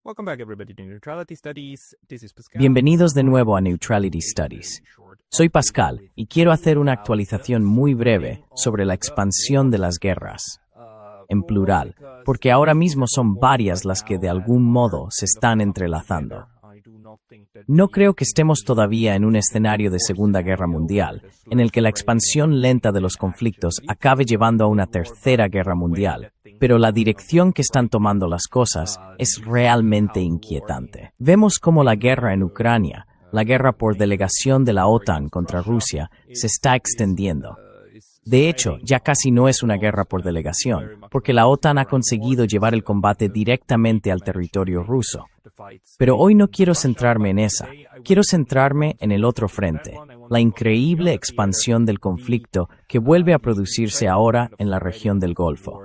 Bienvenidos de nuevo a Neutrality Studies. Soy Pascal y quiero hacer una actualización muy breve sobre la expansión de las guerras, en plural, porque ahora mismo son varias las que de algún modo se están entrelazando. No creo que estemos todavía en un escenario de Segunda Guerra Mundial, en el que la expansión lenta de los conflictos acabe llevando a una Tercera Guerra Mundial, pero la dirección que están tomando las cosas es realmente inquietante. Vemos cómo la guerra en Ucrania, la guerra por delegación de la OTAN contra Rusia, se está extendiendo. De hecho, ya casi no es una guerra por delegación, porque la OTAN ha conseguido llevar el combate directamente al territorio ruso. Pero hoy no quiero centrarme en esa, quiero centrarme en el otro frente, la increíble expansión del conflicto que vuelve a producirse ahora en la región del Golfo.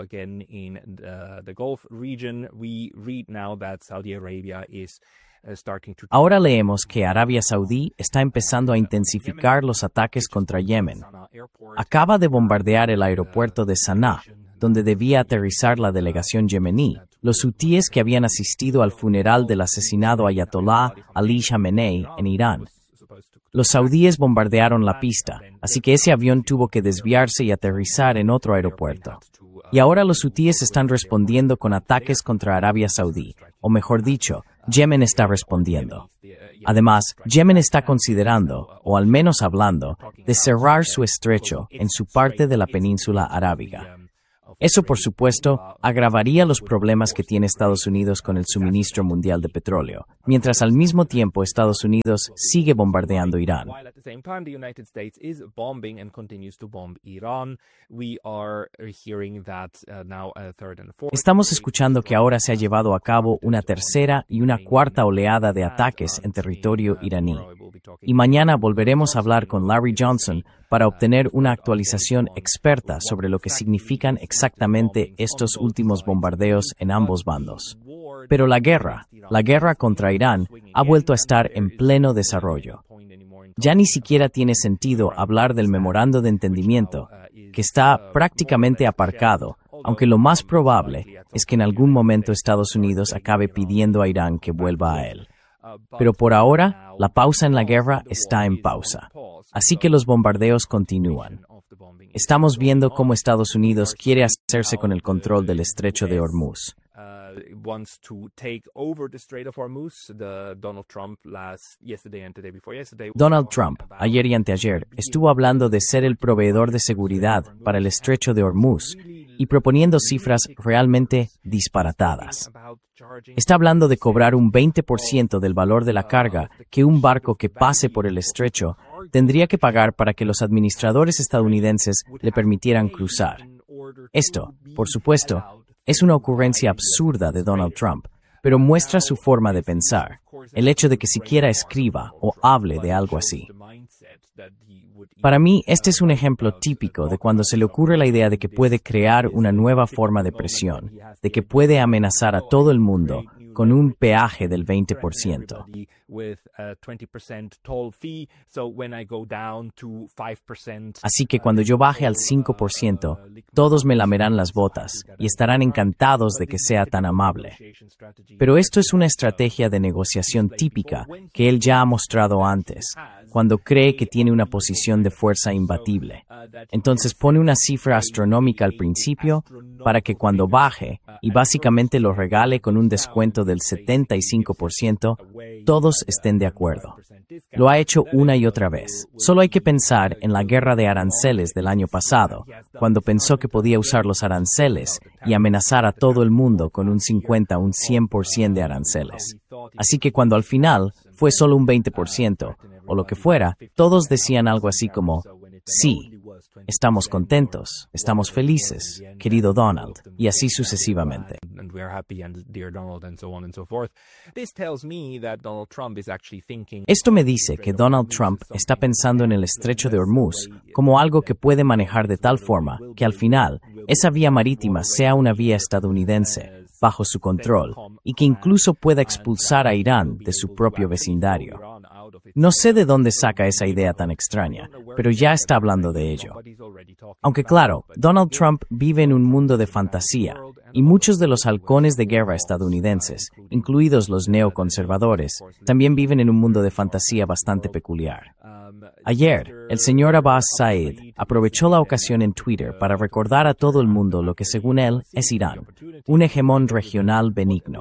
Ahora leemos que Arabia Saudí está empezando a intensificar los ataques contra Yemen. Acaba de bombardear el aeropuerto de Saná, donde debía aterrizar la delegación yemení, los hutíes que habían asistido al funeral del asesinado Ayatollah Ali Khamenei en Irán. Los saudíes bombardearon la pista, así que ese avión tuvo que desviarse y aterrizar en otro aeropuerto. Y ahora los hutíes están respondiendo con ataques contra Arabia Saudí, o mejor dicho, Yemen está respondiendo. Además, Yemen está considerando, o al menos hablando, de cerrar su estrecho en su parte de la península arábiga. Eso, por supuesto, agravaría los problemas que tiene Estados Unidos con el suministro mundial de petróleo, mientras al mismo tiempo Estados Unidos sigue bombardeando Irán. Estamos escuchando que ahora se ha llevado a cabo una tercera y una cuarta oleada de ataques en territorio iraní. Y mañana volveremos a hablar con Larry Johnson para obtener una actualización experta sobre lo que significan exactamente estos últimos bombardeos en ambos bandos. Pero la guerra contra Irán ha vuelto a estar en pleno desarrollo. Ya ni siquiera tiene sentido hablar del memorando de entendimiento, que está prácticamente aparcado, aunque lo más probable es que en algún momento Estados Unidos acabe pidiendo a Irán que vuelva a él. Pero por ahora, la pausa en la guerra está en pausa, así que los bombardeos continúan. Estamos viendo cómo Estados Unidos quiere hacerse con el control del estrecho de Hormuz. Donald Trump, ayer y anteayer, estuvo hablando de ser el proveedor de seguridad para el estrecho de Hormuz y proponiendo cifras realmente disparatadas. Está hablando de cobrar un 20% del valor de la carga que un barco que pase por el estrecho tendría que pagar para que los administradores estadounidenses le permitieran cruzar. Esto, por supuesto, es una ocurrencia absurda de Donald Trump, pero muestra su forma de pensar, el hecho de que siquiera escriba o hable de algo así. Para mí, este es un ejemplo típico de cuando se le ocurre la idea de que puede crear una nueva forma de presión, de que puede amenazar a todo el mundo con un peaje del 20%. Así que cuando yo baje al 5%, todos me lamerán las botas y estarán encantados de que sea tan amable. Pero esto es una estrategia de negociación típica que él ya ha mostrado antes, cuando cree que tiene una posición de fuerza imbatible. Entonces pone una cifra astronómica al principio para que cuando baje y básicamente lo regale con un descuento del 75%, todos estén de acuerdo. Lo ha hecho una y otra vez. Solo hay que pensar en la guerra de aranceles del año pasado, cuando pensó que podía usar los aranceles y amenazar a todo el mundo con un 50 o un 100% de aranceles. Así que cuando al final fue solo un 20%, o lo que fuera, todos decían algo así como, sí, estamos contentos, estamos felices, querido Donald, y así sucesivamente. Esto me dice que Donald Trump está pensando en el estrecho de Hormuz como algo que puede manejar de tal forma que al final esa vía marítima sea una vía estadounidense, bajo su control, y que incluso pueda expulsar a Irán de su propio vecindario. No sé de dónde saca esa idea tan extraña, pero ya está hablando de ello. Aunque claro, Donald Trump vive en un mundo de fantasía, Y muchos de los halcones de guerra estadounidenses, incluidos los neoconservadores, también viven en un mundo de fantasía bastante peculiar. Ayer, el señor Abbas Said aprovechó la ocasión en Twitter para recordar a todo el mundo lo que según él es Irán, un hegemón regional benigno.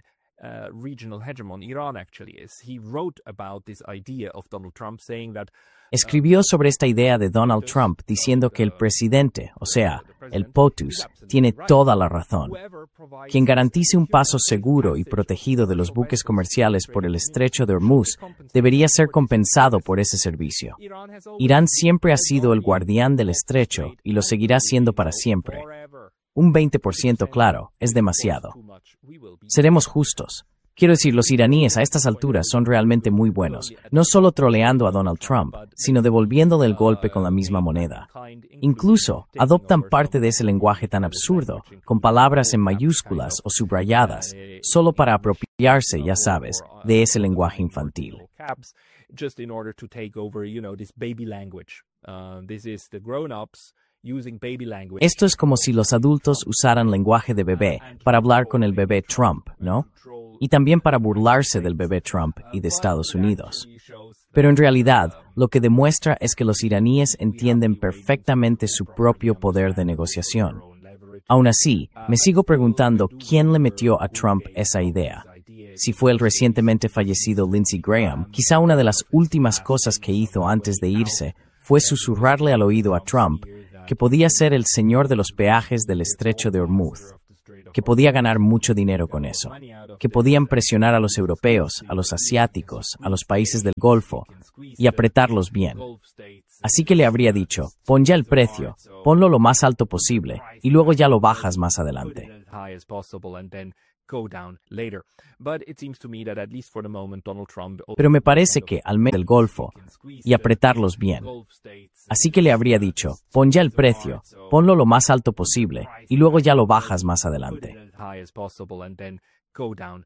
Escribió sobre esta idea de Donald Trump diciendo que el presidente, o sea, el POTUS, tiene toda la razón. Quien garantice un paso seguro y protegido de los buques comerciales por el estrecho de Hormuz debería ser compensado por ese servicio. Irán siempre ha sido el guardián del estrecho y lo seguirá siendo para siempre. Un 20%, claro, es demasiado. Seremos justos. Quiero decir, los iraníes a estas alturas son realmente muy buenos, no solo troleando a Donald Trump, sino devolviéndole el golpe con la misma moneda. Incluso adoptan parte de ese lenguaje tan absurdo, con palabras en mayúsculas o subrayadas, solo para apropiarse, ya sabes, de ese lenguaje infantil. Esto es como si los adultos usaran lenguaje de bebé para hablar con el bebé Trump, ¿no? Y también para burlarse del bebé Trump y de Estados Unidos. Pero en realidad, lo que demuestra es que los iraníes entienden perfectamente su propio poder de negociación. Aún así, me sigo preguntando quién le metió a Trump esa idea. Si fue el recientemente fallecido Lindsey Graham, quizá una de las últimas cosas que hizo antes de irse fue susurrarle al oído a Trump que podía ser el señor de los peajes del estrecho de Hormuz, que podía ganar mucho dinero con eso, que podían presionar a los europeos, a los asiáticos, a los países del Golfo y apretarlos bien. Así que le habría dicho, pon ya el precio, ponlo lo más alto posible y luego ya lo bajas más adelante. Pero me parece que, al menos del Golfo, y apretarlos bien. Así que le habría dicho, pon ya el precio, ponlo lo más alto posible, y luego ya lo bajas más adelante.